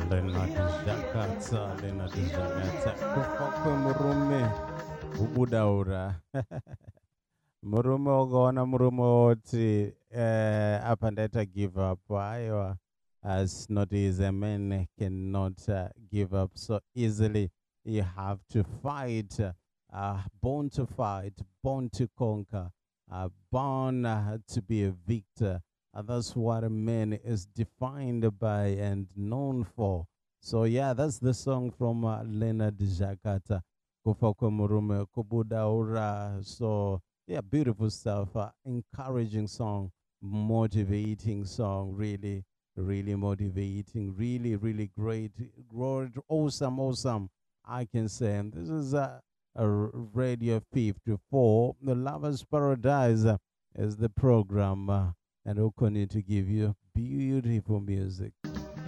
Lena Jakatsa, kufakwe murume ubudaura. Murume ukaona murume woti apa ndaita give up, aiwa, as not easy. A man cannot give up so easily. You have to fight, born to fight, born to conquer, born to be a victor. That's what a man is defined by and known for. So yeah, that's the song from Leonard Jakata, Kufa Kwe Murume Kubudaura. So yeah, beautiful stuff. Encouraging song, motivating song, really, really motivating, really, really great, great, awesome, awesome. I can say, and this is Radio 54, The Lovers Paradise is the program, and we'll continue to give you beautiful music.